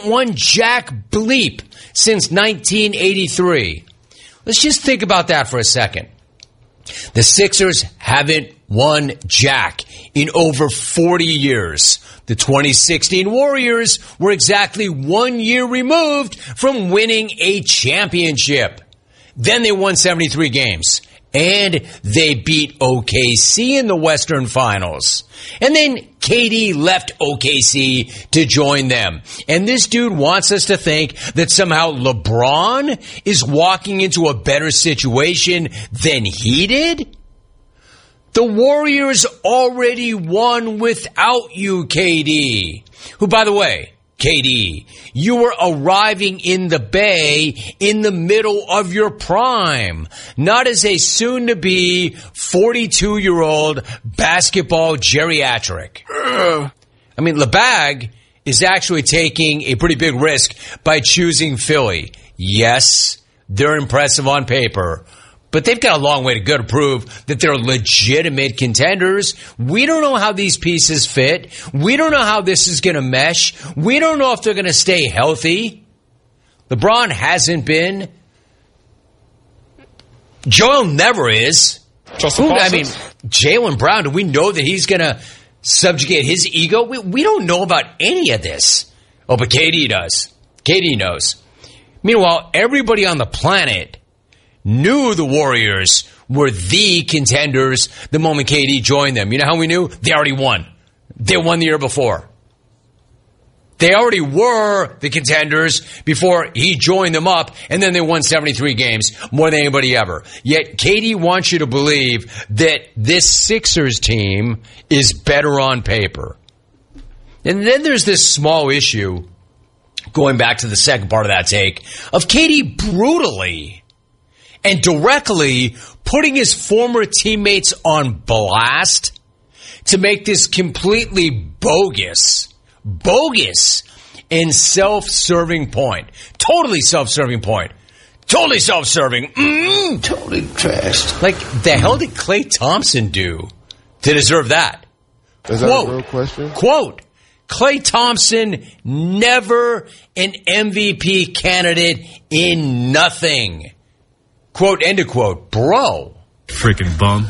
won jack bleep since 1983. Let's just think about that for a second. The Sixers haven't won jack in over 40 years. The 2016 Warriors were exactly 1 year removed from winning a championship. Then they won 73 games. And they beat OKC in the Western Finals. And then KD left OKC to join them. And this dude wants us to think that somehow LeBron is walking into a better situation than he did? The Warriors already won without you, KD. Who, by the way, KD, you were arriving in the Bay in the middle of your prime, not as a soon-to-be 42-year-old basketball geriatric. I mean, LeBag is actually taking a pretty big risk by choosing Philly. Yes, they're impressive on paper, but they've got a long way to go to prove that they're legitimate contenders. We don't know how these pieces fit. We don't know how this is going to mesh. We don't know if they're going to stay healthy. LeBron hasn't been. Joel never is. I mean, Jaylen Brown, do we know that he's going to subjugate his ego? We don't know about any of this. Oh, but KD does. KD knows. Meanwhile, everybody on the planet knew the Warriors were the contenders the moment KD joined them. You know how we knew? They already won. They won the year before. They already were the contenders before he joined them up, and then they won 73 games, more than anybody ever. Yet KD wants you to believe that this Sixers team is better on paper. And then there's this small issue, going back to the second part of that take, of KD brutally and directly putting his former teammates on blast to make this completely bogus and self-serving point. Totally self-serving point. Totally self-serving. Totally trashed. Like, the hell did Klay Thompson do to deserve that? Is that a real question? Quote, Klay Thompson, never an MVP candidate in nothing. Quote, end of quote. Bro. Freaking bum.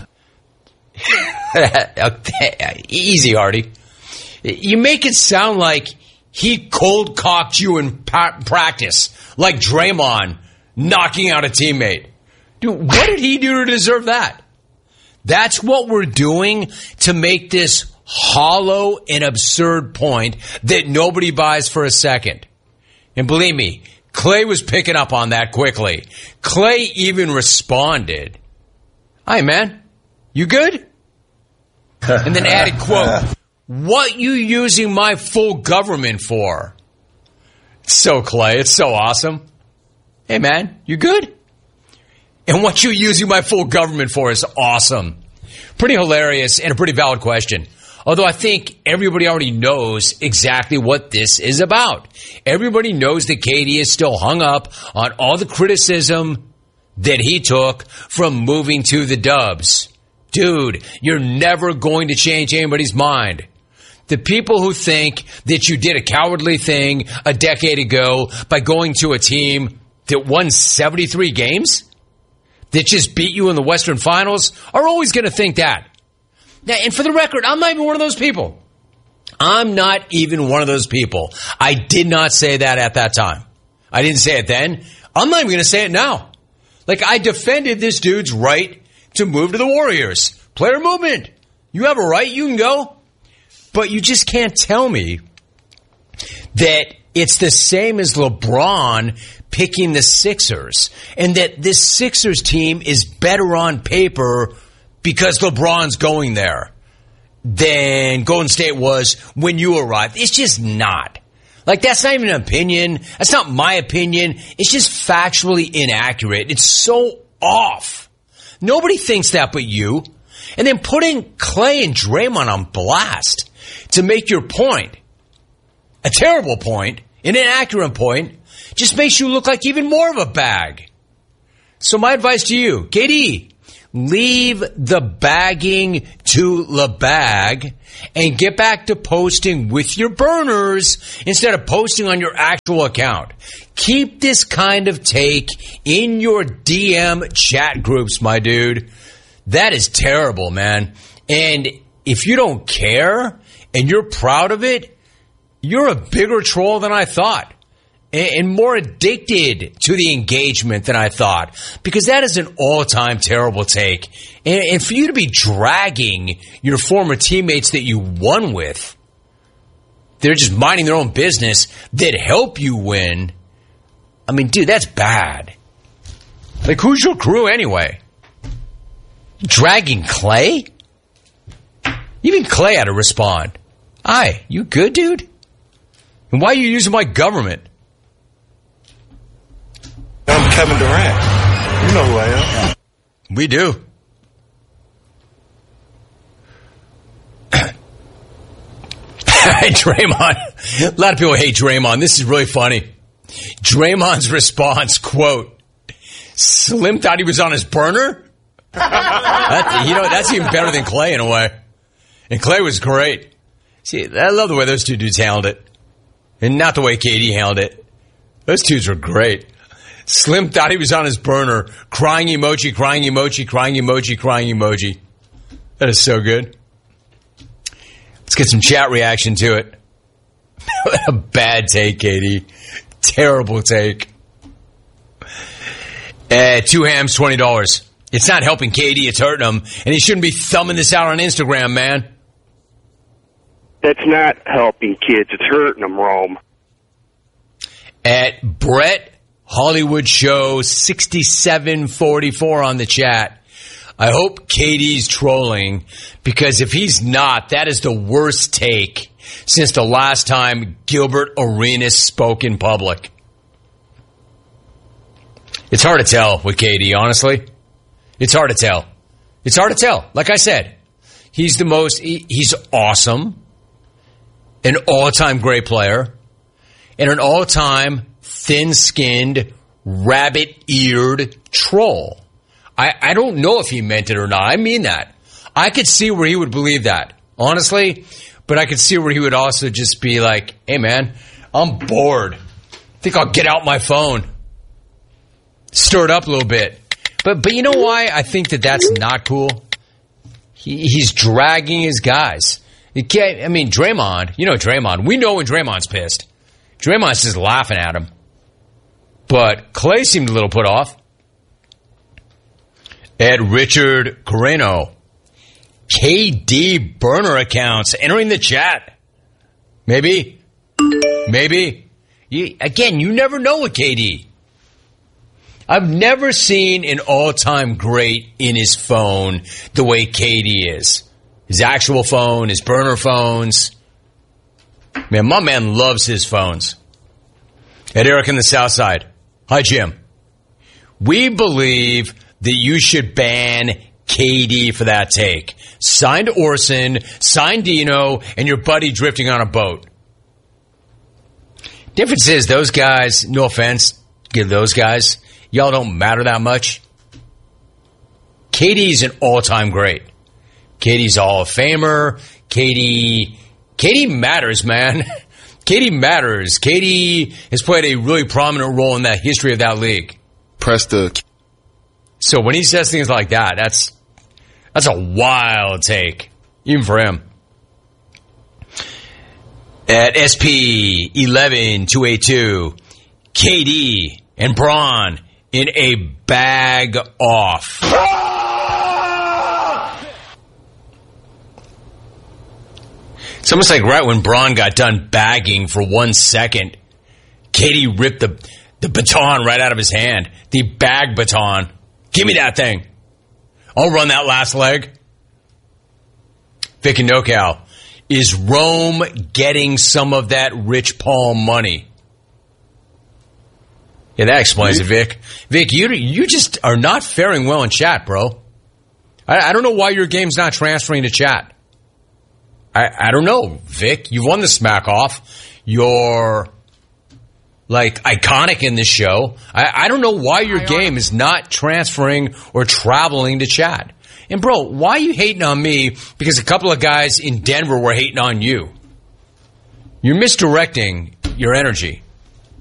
Easy, Hardy. You make it sound like he cold-cocked you in practice, like Draymond knocking out a teammate. Dude, what did he do to deserve that? That's what we're doing to make this hollow and absurd point that nobody buys for a second. And believe me, Klay was picking up on that quickly. Klay even responded, "Hi, man, you good?" And then added, quote, "What you using my full government for?" It's so Klay, it's so awesome. "Hey, man, you good?" And what you using my full government for is awesome. Pretty hilarious and a pretty valid question. Although I think everybody already knows exactly what this is about. Everybody knows that KD is still hung up on all the criticism that he took from moving to the Dubs. Dude, you're never going to change anybody's mind. The people who think that you did a cowardly thing a decade ago by going to a team that won 73 games, that just beat you in the Western Finals, are always going to think that. Now, and for the record, I'm not even one of those people. I'm not even one of those people. I did not say that at that time. I didn't say it then. I'm not even going to say it now. Like, I defended this dude's right to move to the Warriors. Player movement. You have a right. You can go. But you just can't tell me that it's the same as LeBron picking the Sixers and that this Sixers team is better on paper because LeBron's going there than Golden State was when you arrived. It's just not. Like, that's not even an opinion. That's not my opinion. It's just factually inaccurate. It's so off. Nobody thinks that but you. And then putting Klay and Draymond on blast to make your point, a terrible point, an inaccurate point, just makes you look like even more of a bag. So my advice to you, KD, leave the bagging to the bag and get back to posting with your burners instead of posting on your actual account. Keep this kind of take in your DM chat groups, my dude. That is terrible, man. And if you don't care and you're proud of it, you're a bigger troll than I thought. And more addicted to the engagement than I thought. Because that is an all-time terrible take. And for you to be dragging your former teammates that you won with, they're just minding their own business, that help you win. I mean, dude, that's bad. Like, who's your crew anyway? Dragging Clay? Even Clay had to respond. Hi, you good, dude? And why are you using my government? I'm Kevin Durant. You know who I am. We do. Draymond. A lot of people hate Draymond. This is really funny. Draymond's response, quote, Slim thought he was on his burner? That's even better than Clay in a way. And Clay was great. See, I love the way those two dudes handled it. And not the way KD handled it. Those dudes were great. Slim thought he was on his burner. Crying emoji, crying emoji, crying emoji, crying emoji. That is so good. Let's get some chat reaction to it. A bad take, KD. Terrible take. 2 hams, $20. It's not helping KD, it's hurting him. And he shouldn't be thumbing this out on Instagram, man. That's not helping kids. It's hurting them, Rome. At Brett Hollywood Show 6744 on the chat. I hope KD's trolling, because if he's not, that is the worst take since the last time Gilbert Arenas spoke in public. It's hard to tell with KD, honestly. It's hard to tell. It's hard to tell. Like I said, he's awesome, an all-time great player, and an all-time thin-skinned, rabbit-eared troll. I don't know if he meant it or not. I mean that. I could see where he would believe that, honestly, but I could see where he would also just be like, hey, man, I'm bored. I think I'll get out my phone. Stir it up a little bit. But you know why I think that's not cool? He's dragging his guys. Draymond, Draymond. We know when Draymond's pissed. Draymond's just laughing at him. But Clay seemed a little put off. Ed Richard Carreno. KD burner accounts entering the chat. Maybe. You never know with KD. I've never seen an all-time great in his phone the way KD is. His actual phone, his burner phones. Man, my man loves his phones. Ed Eric in the South Side. Hi, Jim. We believe that you should ban KD for that take. Signed Orson, signed Dino, and your buddy drifting on a boat. Difference is, those guys, no offense, give those guys, y'all don't matter that much. KD's an all-time great. KD's a Hall of Famer. KD matters, man. KD matters. KD has played a really prominent role in the history of that league. So when he says things like that, that's a wild take, even for him. At SP 11282, KD and Bron in a bag off. It's almost like right when Bron got done bagging for 1 second, KD ripped the baton right out of his hand. The bag baton. Give me that thing. I'll run that last leg. Vic and NoCal. Is Rome getting some of that Rich Paul money? Yeah, that explains it, Vic. Vic, you just are not faring well in chat, bro. I don't know why your game's not transferring to chat. I don't know, Vic. You won the smack off. You're like iconic in this show. I don't know why your game is not transferring or traveling to Chad. And bro, why are you hating on me because a couple of guys in Denver were hating on you? You're misdirecting your energy.